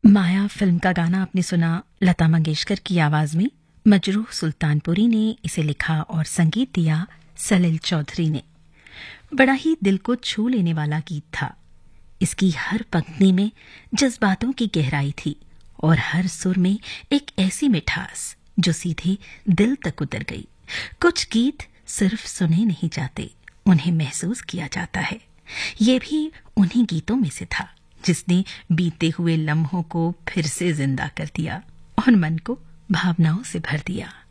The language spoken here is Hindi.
माया फिल्म का गाना आपने सुना लता मंगेशकर की आवाज में। मजरूह सुल्तानपुरी ने इसे लिखा और संगीत दिया सलिल चौधरी ने। बड़ा ही दिल को छू लेने वाला गीत था। इसकी हर पंक्ति में जज्बातों की गहराई थी और हर सुर में एक ऐसी मिठास जो सीधे दिल तक उतर गई। कुछ गीत सिर्फ सुने नहीं जाते, उन्हें महसूस किया जाता है। ये भी उन्हीं गीतों में से था जिसने बीते हुए लम्हों को फिर से जिंदा कर दिया और मन को भावनाओं से भर दिया।